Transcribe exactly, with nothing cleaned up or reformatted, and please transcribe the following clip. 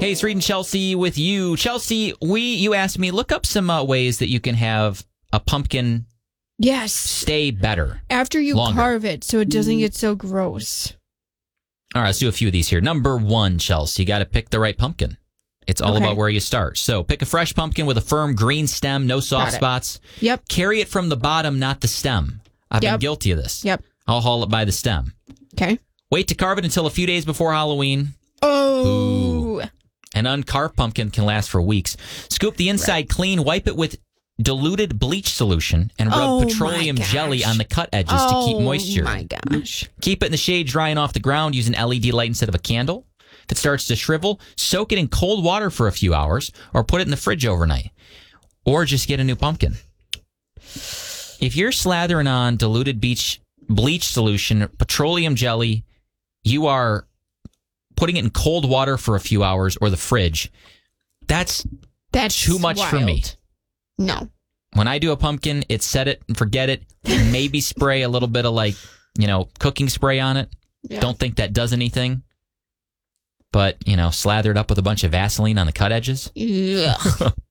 Hey, it's Reed and Chelsea with you. Chelsea, we you asked me, look up some uh, ways that you can have a pumpkin yes. stay better. After you longer. carve it so it doesn't get so gross. All right, let's do a few of these here. Number one, Chelsea, you got to pick the right pumpkin. It's all Okay. about where you start. So pick a fresh pumpkin with a firm green stem, no soft spots. Yep. Carry it from the bottom, not the stem. I've Yep. been guilty of this. Yep. I'll haul it by the stem. Okay. Wait to carve it until a few days before Halloween. Oh. Ooh. An uncarved pumpkin can last for weeks. Scoop the inside right. clean, wipe it with diluted bleach solution, and rub oh petroleum jelly on the cut edges oh to keep moisture. Oh my gosh. Keep it in the shade drying off the ground. Use an L E D light instead of a candle. If it starts to shrivel, soak it in cold water for a few hours or put it in the fridge overnight. Or just get a new pumpkin. If you're slathering on diluted beach, bleach solution, petroleum jelly, you are putting it in cold water for a few hours or the fridge. That's That's too much wild. for me. No. When I do a pumpkin, it's set it and forget it. Maybe spray a little bit of like, you know, cooking spray on it. Yeah. Don't think that does anything. But, you know, slather it up with a bunch of Vaseline on the cut edges. Yeah.